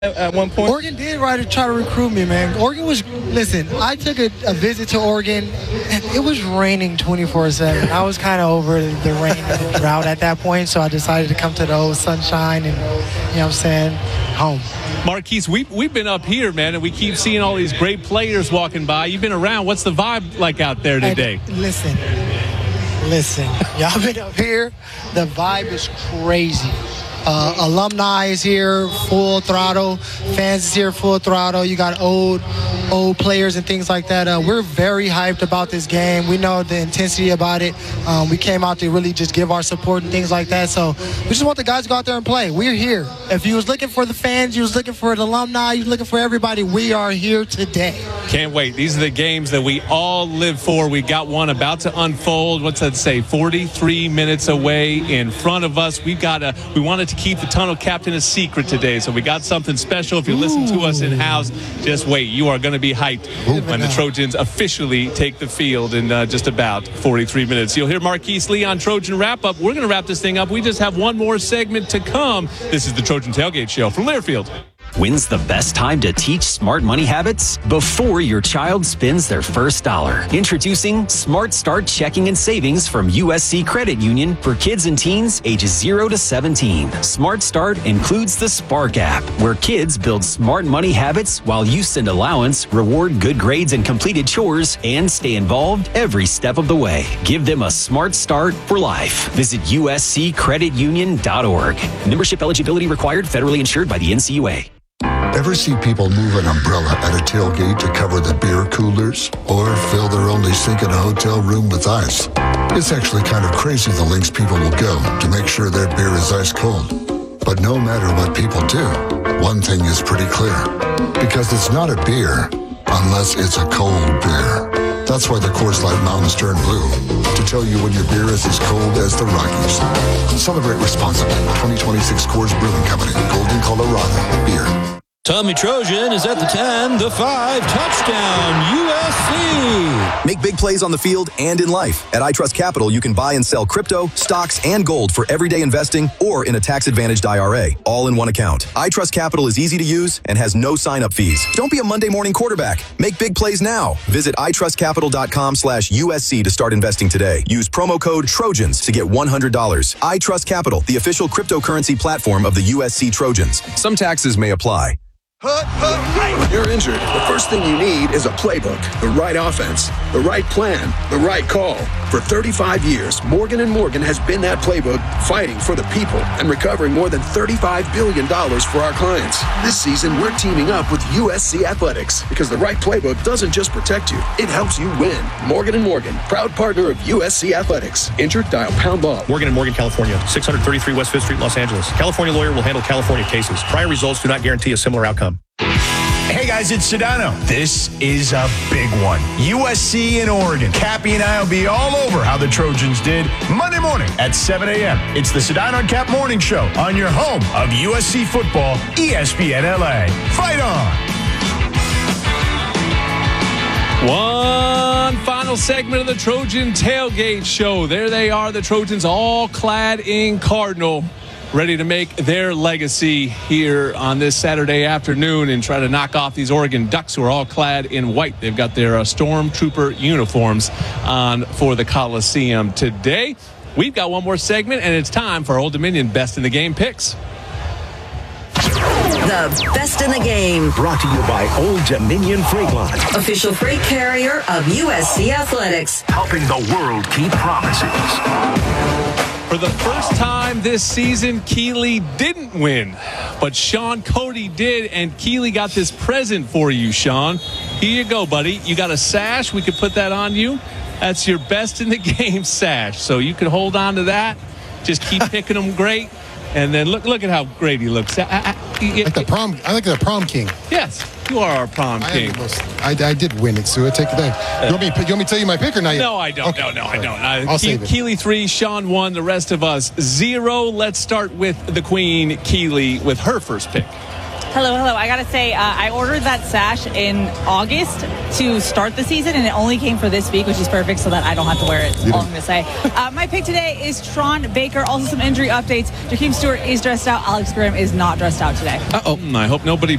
at one point? Oregon did try to recruit me, man. Listen, I took a visit to Oregon, and it was raining 24/7. I was kind of over the rain and the drought at that point, so I decided to come to the old sunshine and, home. Marquise, we've been up here, man, and we keep seeing all these great players walking by. You've been around. What's the vibe like out there today? And listen. Y'all been up here. The vibe is crazy. Alumni is here full throttle. Fans is here full throttle. You got old players and things like that. We're very hyped about this game. We know the intensity about it. We came out to really just give our support and things like that. So we just want the guys to go out there and play. We're here. If you was looking for the fans, you was looking for the alumni, you was looking for everybody, we are here today. Can't wait. These are the games that we all live for. We got one about to unfold. What's that say? 43 minutes away in front of us. We wanted to keep the tunnel captain a secret today, so we got something special. If you listen to us in-house, just wait. You are going to be hyped when the Trojans officially take the field in just about 43 minutes. You'll hear Marquise Lee on Trojan Wrap-Up. We're going to wrap this thing up. We just have one more segment to come. This is the Trojan Tailgate Show from Learfield. When's the best time to teach smart money habits? Before your child spends their first dollar. Introducing Smart Start Checking and Savings from USC Credit Union for kids and teens ages 0 to 17. Smart Start includes the Spark app, where kids build smart money habits while you send allowance, reward good grades and completed chores, and stay involved every step of the way. Give them a smart start for life. Visit usccreditunion.org. Membership eligibility required, federally insured by the NCUA. Ever see people move an umbrella at a tailgate to cover the beer coolers? Or fill their only sink in a hotel room with ice? It's actually kind of crazy the lengths people will go to make sure their beer is ice cold. But no matter what people do, one thing is pretty clear. Because it's not a beer unless it's a cold beer. That's why the Coors Light Mountains turn blue, to tell you when your beer is as cold as the Rockies. Celebrate responsibly. 2026 Coors Brewing Company, Golden, Colorado. Beer. Tommy Trojan is at the 10, the 5, touchdown, USC. Make big plays on the field and in life. At iTrust Capital, you can buy and sell crypto, stocks, and gold for everyday investing or in a tax-advantaged IRA, all in one account. iTrust Capital is easy to use and has no sign-up fees. Don't be a Monday morning quarterback. Make big plays now. Visit itrustcapital.com/USC to start investing today. Use promo code TROJANS to get $100. iTrust Capital, the official cryptocurrency platform of the USC Trojans. Some taxes may apply. You're injured. The first thing you need is a playbook, the right offense, the right plan, the right call. For 35 years, Morgan & Morgan has been that playbook, fighting for the people and recovering more than $35 billion for our clients. This season, we're teaming up with USC Athletics because the right playbook doesn't just protect you, it helps you win. Morgan & Morgan, proud partner of USC Athletics. Injured? Dial #. Morgan & Morgan, California, 633 West 5th Street, Los Angeles. California lawyer will handle California cases. Prior results do not guarantee a similar outcome. Hey guys, it's Sedano. This is a big one. USC and Oregon. Cappy and I will be all over how the Trojans did Monday morning at 7 a.m. It's the Sedano and Cap Morning Show on your home of USC football, ESPN LA. Fight on! One final segment of the Trojan Tailgate Show. There they are, the Trojans all clad in Cardinal, ready to make their legacy here on this Saturday afternoon and try to knock off these Oregon Ducks, who are all clad in white. They've got their Stormtrooper uniforms on for the Coliseum today. We've got one more segment, and it's time for Old Dominion Best in the Game picks. The Best in the Game. Brought to you by Old Dominion Freight Line. Official freight carrier of USC Athletics. Helping the world keep promises. For the first time this season, Keeley didn't win, but Sean Cody did, and Keeley got this present for you, Sean. Here you go, buddy. You got a sash. We could put that on you. That's your Best in the Game sash, so you can hold on to that. Just keep picking them great, and then look at how great he looks. I like the prom king. Yes, you are our prom king. I did win it, so take it back. You want me to tell you my pick or not yet? No, I don't. Okay. No, I don't. I'll save it. Keeley 3, Sean 1, the rest of us 0. Let's start with the Queen, Keeley, with her first pick. Hello. I got to say, I ordered that sash in August to start the season, and it only came for this week, which is perfect so that I don't have to wear it. That's all I'm going to say. My pick today is Tron Baker. Also some injury updates. Jakeem Stewart is dressed out. Alex Graham is not dressed out today. I hope nobody